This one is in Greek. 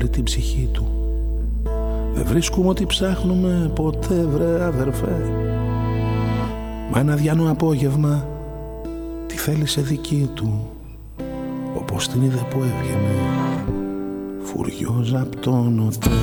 την ψυχή του. Δεν βρίσκουμε ό,τι ψάχνουμε ποτέ, βρε αδερφέ. Μα ένα διάνο απόγευμα τη θέλησε δική του, όπως την είδε που έβγαινε φουριόζα απ' τον οτέ.